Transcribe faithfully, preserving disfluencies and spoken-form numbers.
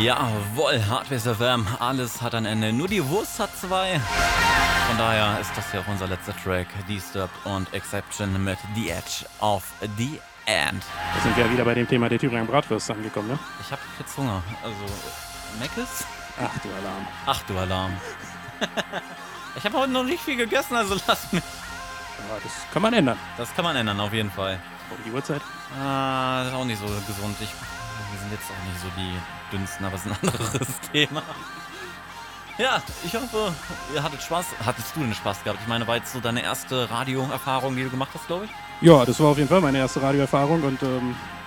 Jawohl, Hardware's F M, alles hat ein Ende, nur die Wurst hat zwei. Von daher ist das ja auch unser letzter Track, Disturbed und Exception mit The Edge of the End. Da sind wir ja wieder bei dem Thema der Thüringer Bratwurst angekommen, ne? Ich hab jetzt Hunger, also Meckes? Ach du Alarm. Ach du Alarm. Ich habe heute noch nicht viel gegessen, also lass mich. Ja, das kann man ändern. Das kann man ändern, auf jeden Fall. Um die Uhrzeit? Ah, das ist auch nicht so gesund. Ich, wir sind jetzt auch nicht so die dünnsten, aber es ist ein anderes Thema. Ja, ich hoffe, ihr hattet Spaß. Hattest du denn Spaß gehabt? Ich meine, war jetzt so deine erste Radioerfahrung, die du gemacht hast, glaube ich? Ja, das war auf jeden Fall meine erste Radioerfahrung und ähm,